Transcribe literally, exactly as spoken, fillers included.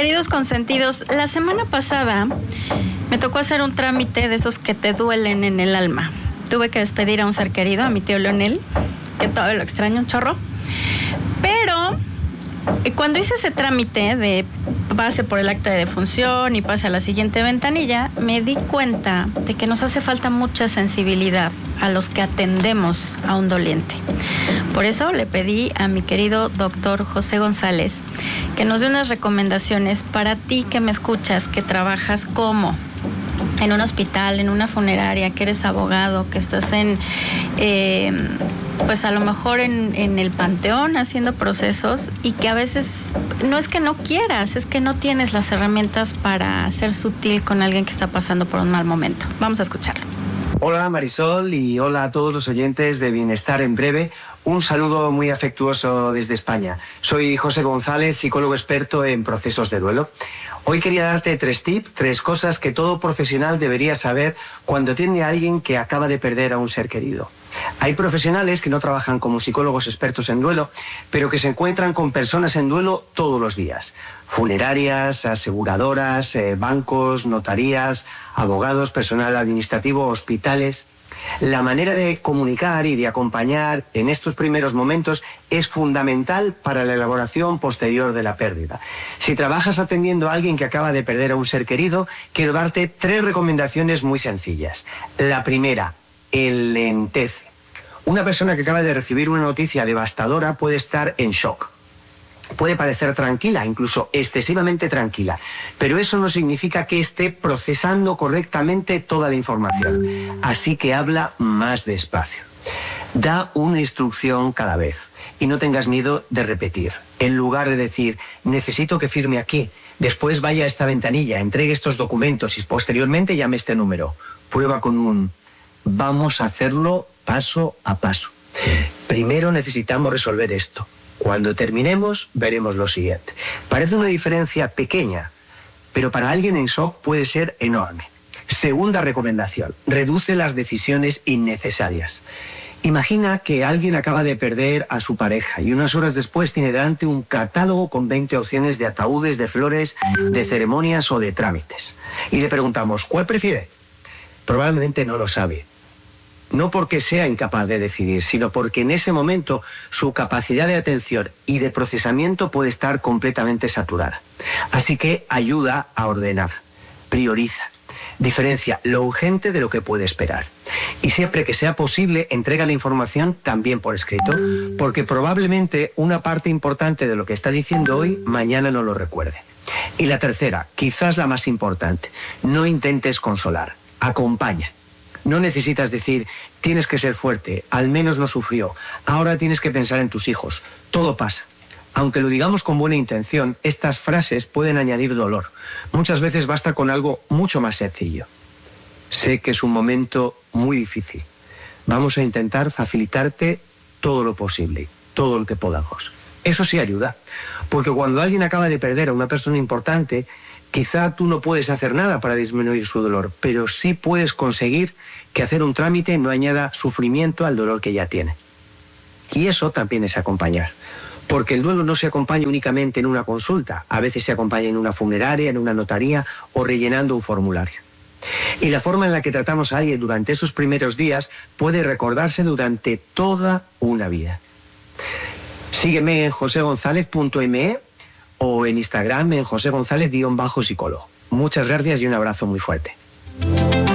Queridos consentidos, la semana pasada me tocó hacer un trámite de esos que te duelen en el alma. Tuve que despedir a un ser querido, a mi tío Leonel, que todavía lo extraño un chorro. Pero cuando hice ese trámite de pase por el acta de defunción y pase a la siguiente ventanilla, me di cuenta de que nos hace falta mucha sensibilidad a los que atendemos a un doliente. Por eso le pedí a mi querido doctor José González que nos dé unas recomendaciones para ti que me escuchas, que trabajas como en un hospital, en una funeraria, que eres abogado, que estás en, eh, pues a lo mejor en, en el panteón haciendo procesos y que a veces no es que no quieras, es que no tienes las herramientas para ser sutil con alguien que está pasando por un mal momento. Vamos a escucharlo. Hola Marisol y hola a todos los oyentes de Bienestar en Breve. Un saludo muy afectuoso desde España. Soy José González, psicólogo experto en procesos de duelo. Hoy quería darte tres tips, tres cosas que todo profesional debería saber cuando tiene a alguien que acaba de perder a un ser querido. Hay profesionales que no trabajan como psicólogos expertos en duelo, pero que se encuentran con personas en duelo todos los días. Funerarias, aseguradoras, eh, bancos, notarías, abogados, personal administrativo, hospitales. La manera de comunicar y de acompañar en estos primeros momentos es fundamental para la elaboración posterior de la pérdida. Si trabajas atendiendo a alguien que acaba de perder a un ser querido, quiero darte tres recomendaciones muy sencillas. La primera, enlentece. Una persona que acaba de recibir una noticia devastadora puede estar en shock. Puede parecer tranquila, incluso excesivamente tranquila, pero eso no significa que esté procesando correctamente toda la información. Así que habla más despacio. Da una instrucción cada vez y no tengas miedo de repetir. En lugar de decir, necesito que firme aquí, después vaya a esta ventanilla, entregue estos documentos y posteriormente llame este número. Prueba con un, vamos a hacerlo paso a paso. Primero necesitamos resolver esto. Cuando terminemos, veremos lo siguiente. Parece una diferencia pequeña, pero para alguien en shock puede ser enorme. Segunda recomendación, reduce las decisiones innecesarias. Imagina que alguien acaba de perder a su pareja y unas horas después tiene delante un catálogo con veinte opciones de ataúdes, de flores, de ceremonias o de trámites. Y le preguntamos, ¿cuál prefiere? Probablemente no lo sabe. No porque sea incapaz de decidir, sino porque en ese momento su capacidad de atención y de procesamiento puede estar completamente saturada. Así que ayuda a ordenar, prioriza, diferencia lo urgente de lo que puede esperar. Y siempre que sea posible, entrega la información también por escrito, porque probablemente una parte importante de lo que está diciendo hoy, mañana no lo recuerde. Y la tercera, quizás la más importante, no intentes consolar, acompaña. No necesitas decir, tienes que ser fuerte, al menos no sufrió, ahora tienes que pensar en tus hijos, todo pasa. Aunque lo digamos con buena intención, estas frases pueden añadir dolor. Muchas veces basta con algo mucho más sencillo. Sé que es un momento muy difícil. Vamos a intentar facilitarte todo lo posible, todo lo que podamos. Eso sí ayuda, porque cuando alguien acaba de perder a una persona importante, quizá tú no puedes hacer nada para disminuir su dolor, pero sí puedes conseguir que hacer un trámite no añada sufrimiento al dolor que ya tiene. Y eso también es acompañar. Porque el duelo no se acompaña únicamente en una consulta, a veces se acompaña en una funeraria, en una notaría o rellenando un formulario. Y la forma en la que tratamos a alguien durante esos primeros días puede recordarse durante toda una vida. Sígueme en jose gonzález punto me o en Instagram en jose gonzález guión bajo psicólogo. Muchas gracias y un abrazo muy fuerte.